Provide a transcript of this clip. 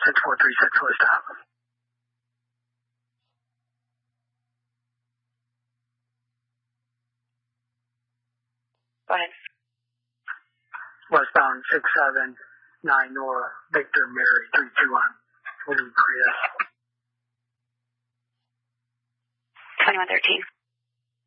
6436 for a stop. Go ahead. Westbound 679 Nora, Victor Mary 321. What do you create? 2113.